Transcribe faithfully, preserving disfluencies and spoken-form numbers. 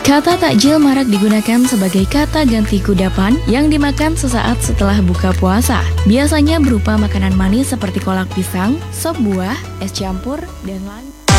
Kata takjil marak digunakan sebagai kata ganti kudapan yang dimakan sesaat setelah buka puasa. Biasanya berupa makanan manis seperti kolak pisang, sop buah, es campur, dan lain.